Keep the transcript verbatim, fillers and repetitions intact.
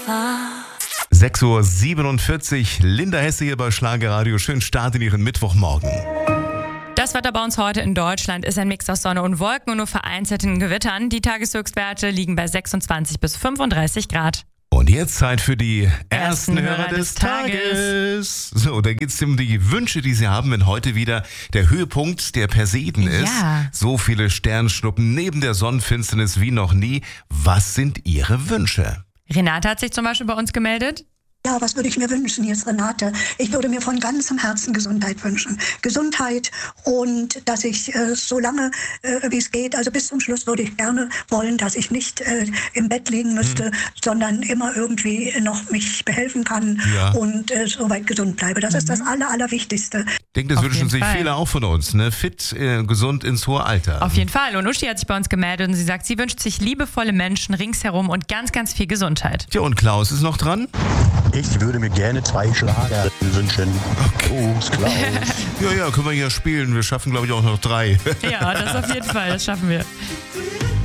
sechs Uhr siebenundvierzig, Linda Hesse hier bei Schlagerradio. Schönen Start in Ihren Mittwochmorgen. Das Wetter bei uns heute in Deutschland ist ein Mix aus Sonne und Wolken und nur vereinzelten Gewittern. Die Tageshöchstwerte liegen bei sechsundzwanzig bis fünfunddreißig Grad. Und jetzt Zeit für die ersten, ersten Hörer, Hörer des, des Tages. Tages. So, da geht es um die Wünsche, die Sie haben, wenn heute wieder der Höhepunkt der Persiden ist. Ja. So viele Sternschnuppen neben der Sonnenfinsternis wie noch nie. Was sind Ihre Wünsche? Renate hat sich zum Beispiel bei uns gemeldet. Ja, was würde ich mir wünschen, hier ist Renate. Ich würde mir von ganzem Herzen Gesundheit wünschen. Gesundheit und dass ich äh, so lange, äh, wie es geht, also bis zum Schluss würde ich gerne wollen, dass ich nicht äh, im Bett liegen müsste, hm. sondern immer irgendwie noch mich behelfen kann ja. und äh, soweit gesund bleibe. Das mhm. ist das Aller, Allerwichtigste. Ich denke, das Auf wünschen sich Fall. viele auch von uns, ne? Fit, äh, gesund ins hohe Alter. Auf jeden Fall. Und Uschi hat sich bei uns gemeldet und sie sagt, sie wünscht sich liebevolle Menschen ringsherum und ganz, ganz viel Gesundheit. Tja, und Klaus ist noch dran? Ich würde mir gerne zwei Schlager wünschen. Okay. Gruß, Klaus. Ja, ja, können wir ja spielen. Wir schaffen, glaube ich, auch noch drei. Ja, das auf jeden Fall. Das schaffen wir.